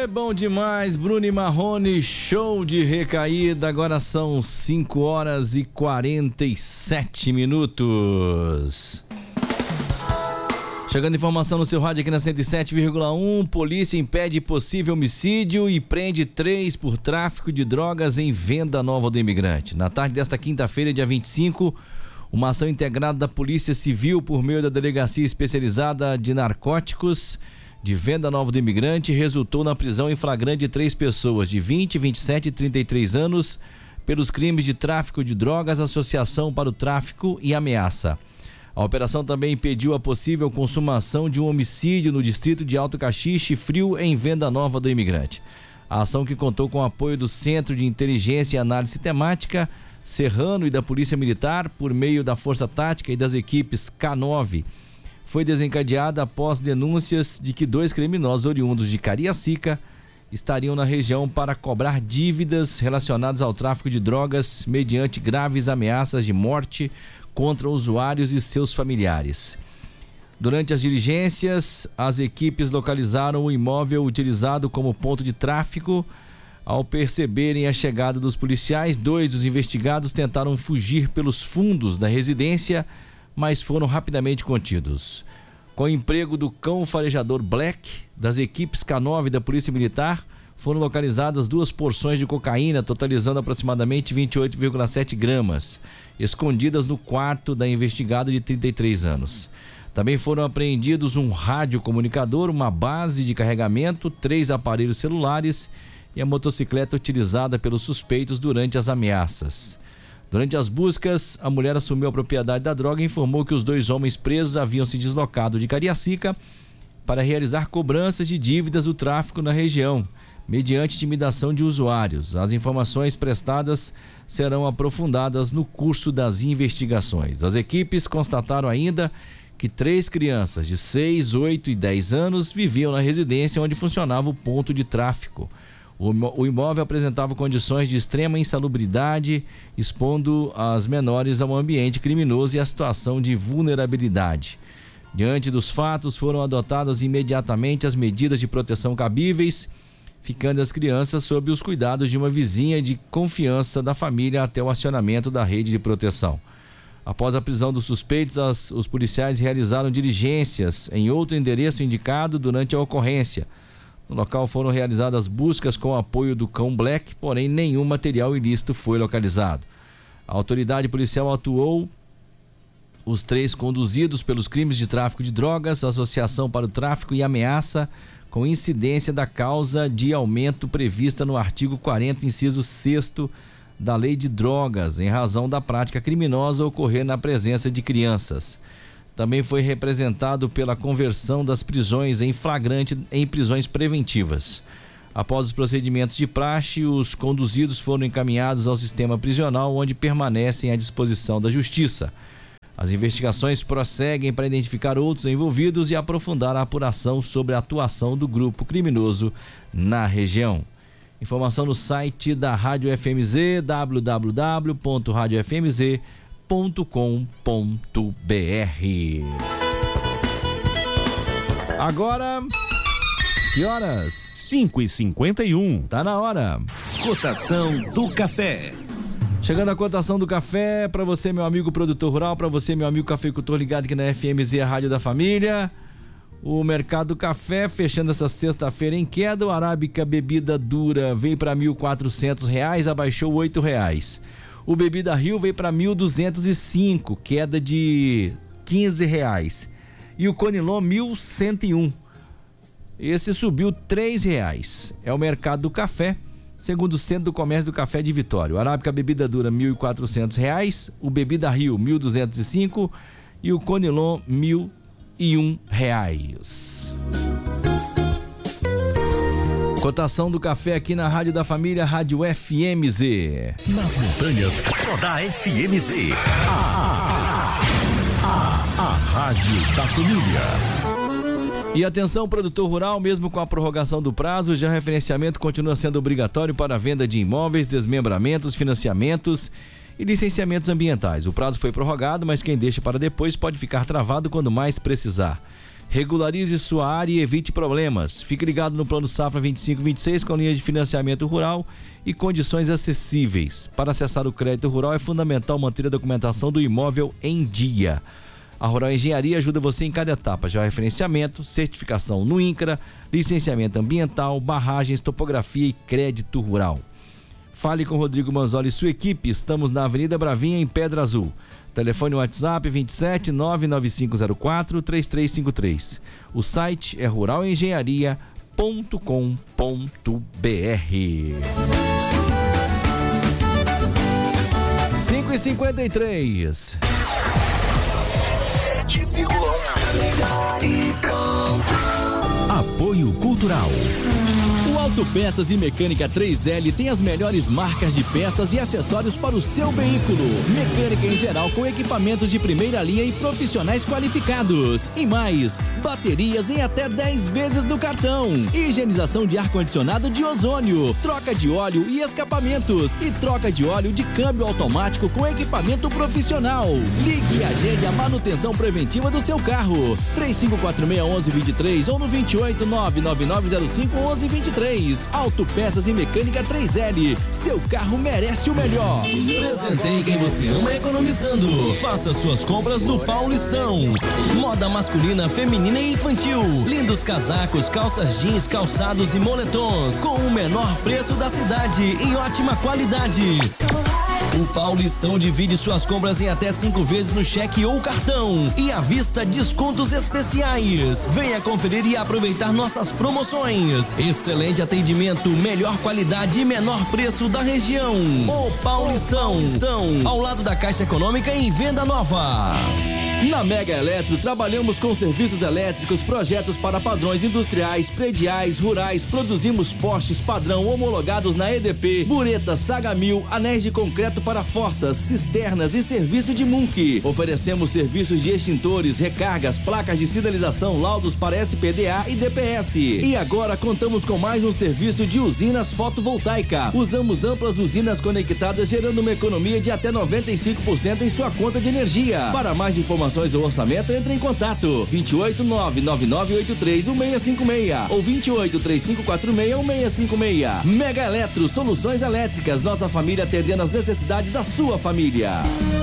bom demais, Bruno e Marrone, show de recaída. Agora são 5h47. Chegando informação no seu rádio aqui na 107,1. Polícia impede possível homicídio e prende 3 por tráfico de drogas em Venda Nova do Imigrante. Na tarde desta quinta-feira, dia 25, uma ação integrada da Polícia Civil por meio da Delegacia Especializada de Narcóticos de Venda Nova do Imigrante resultou na prisão em flagrante de 3 pessoas de 20, 27 e 33 anos pelos crimes de tráfico de drogas, associação para o tráfico e ameaça. A operação também impediu a possível consumação de um homicídio no distrito de Alto Caxixe Frio, em Venda Nova do Imigrante. A ação, que contou com o apoio do Centro de Inteligência e Análise Temática Serrano e da Polícia Militar, por meio da Força Tática e das equipes K9, foi desencadeada após denúncias de que 2 criminosos oriundos de Cariacica estariam na região para cobrar dívidas relacionadas ao tráfico de drogas mediante graves ameaças de morte contra usuários e seus familiares. Durante as diligências, as equipes localizaram o imóvel utilizado como ponto de tráfico. Ao perceberem a chegada dos policiais, 2 dos investigados tentaram fugir pelos fundos da residência, mas foram rapidamente contidos. Com o emprego do cão farejador Black, das equipes K9 da Polícia Militar, foram localizadas 2 porções de cocaína, totalizando aproximadamente 28,7 gramas, escondidas no quarto da investigada de 33 anos. Também foram apreendidos um radiocomunicador, uma base de carregamento, 3 aparelhos celulares e a motocicleta utilizada pelos suspeitos durante as ameaças. Durante as buscas, a mulher assumiu a propriedade da droga e informou que os 2 homens presos haviam se deslocado de Cariacica para realizar cobranças de dívidas do tráfico na região, mediante intimidação de usuários. As informações prestadas serão aprofundadas no curso das investigações. As equipes constataram ainda que 3 crianças de 6, 8 e 10 anos viviam na residência onde funcionava o ponto de tráfico. O imóvel apresentava condições de extrema insalubridade, expondo as menores ao ambiente criminoso e à situação de vulnerabilidade. Diante dos fatos, foram adotadas imediatamente as medidas de proteção cabíveis, ficando as crianças sob os cuidados de uma vizinha de confiança da família até o acionamento da rede de proteção. Após a prisão dos suspeitos, os policiais realizaram diligências em outro endereço indicado durante a ocorrência. No local foram realizadas buscas com o apoio do cão Black, porém nenhum material ilícito foi localizado. A autoridade policial atuou os 3 conduzidos pelos crimes de tráfico de drogas, associação para o tráfico e ameaça, com incidência da causa de aumento prevista no artigo 40, inciso 6º da Lei de Drogas, em razão da prática criminosa ocorrer na presença de crianças. Também foi representado pela conversão das prisões em flagrante em prisões preventivas. Após os procedimentos de praxe, os conduzidos foram encaminhados ao sistema prisional, onde permanecem à disposição da Justiça. As investigações prosseguem para identificar outros envolvidos e aprofundar a apuração sobre a atuação do grupo criminoso na região. Informação no site da Rádio FMZ, www.radiofmz.com.br. Agora, que horas? 5h51. Tá na hora. Cotação do café. Chegando a cotação do café, para você, meu amigo produtor rural, para você, meu amigo cafeicultor ligado aqui na FMZ, a Rádio da Família. O mercado do café fechando essa sexta-feira em queda. O Arábica bebida dura veio para R$ 1.400, abaixou R$ 8. O Bebida Rio veio para R$ 1.205, queda de R$ 15. E o Conilon R$ 1.101. Esse subiu R$ 3. É o mercado do café, segundo o Centro do Comércio do Café de Vitória. O Arábica bebida dura R$ 1.400, o Bebida Rio R$ 1.205 e o Conilon R$ 1.001. Cotação do café aqui na Rádio da Família, Rádio FMZ. Nas montanhas, só dá FMZ. A Rádio da Família. E atenção, produtor rural, mesmo com a prorrogação do prazo, já o referenciamento continua sendo obrigatório para a venda de imóveis, desmembramentos, financiamentos e licenciamentos ambientais. O prazo foi prorrogado, mas quem deixa para depois pode ficar travado quando mais precisar. Regularize sua área e evite problemas. Fique ligado no Plano Safra 2526 com linha de financiamento rural e condições acessíveis. Para acessar o crédito rural é fundamental manter a documentação do imóvel em dia. A Rural Engenharia ajuda você em cada etapa, já referenciamento, certificação no INCRA, licenciamento ambiental, barragens, topografia e crédito rural. Fale com Rodrigo Manzoli e sua equipe. Estamos na Avenida Bravinha, em Pedra Azul. Telefone WhatsApp 27 99504 3353. O site é ruralengenharia.com.br. 5h53. 7,1. Apoio Cultural. O Autopeças e Mecânica 3L tem as melhores marcas de peças e acessórios para o seu veículo. Mecânica em geral com equipamentos de primeira linha e profissionais qualificados. E mais, baterias em até 10 vezes no cartão. Higienização de ar-condicionado de ozônio, troca de óleo e escapamentos e troca de óleo de câmbio automático com equipamento profissional. Ligue e agende a manutenção preventiva do seu carro. 3546-1123 ou no 28 99905-1123. Autopeças e Mecânica 3L. Seu carro merece o melhor. Presenteie quem você ama economizando. Faça suas compras no Paulistão. Moda masculina, feminina e infantil. Lindos casacos, calças jeans, calçados e moletons. Com o menor preço da cidade em ótima qualidade. O Paulistão divide suas compras em até 5 vezes no cheque ou cartão. E à vista, descontos especiais. Venha conferir e aproveitar nossas promoções. Excelente atendimento, melhor qualidade e menor preço da região. O Paulistão. Ao lado da Caixa Econômica em Venda Nova. Na Mega Eletro, trabalhamos com serviços elétricos, projetos para padrões industriais, prediais, rurais. Produzimos postes padrão homologados na EDP, buretas, Saga 1000, anéis de concreto para fossas, cisternas e serviço de MUNC. Oferecemos serviços de extintores, recargas, placas de sinalização, laudos para SPDA e DPS. E agora contamos com mais um serviço de usinas fotovoltaica. Usamos amplas usinas conectadas, gerando uma economia de até 95% em sua conta de energia. Para mais informações ou orçamento, entre em contato 28 99983 1656 ou 28 3546 1656. Mega Eletro, soluções elétricas, nossa família atendendo as necessidades da sua família.